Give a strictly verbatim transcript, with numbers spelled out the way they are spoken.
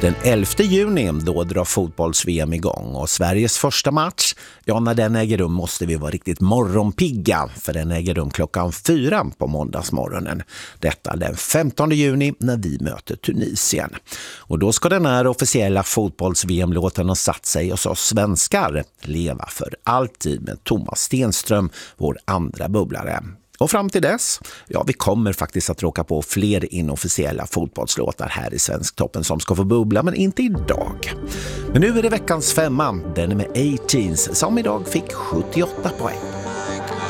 Den elfte juni då drar fotbolls-V M igång och Sveriges första match, ja när den äger rum måste vi vara riktigt morgonpigga för den äger rum klockan fyra på måndagsmorgonen. Detta den femtonde juni när vi möter Tunisien. Och då ska den här officiella fotbolls-V M-låten ha satt sig hos oss svenskar leva för alltid med Thomas Stenström, vår andra bubblare. Och fram till dess, ja vi kommer faktiskt att råka på fler inofficiella fotbollslåtar här i Svensktoppen som ska få bubbla, men inte idag. Men nu är det veckans femma, den är med A-Teens som idag fick sjuttioåtta poäng.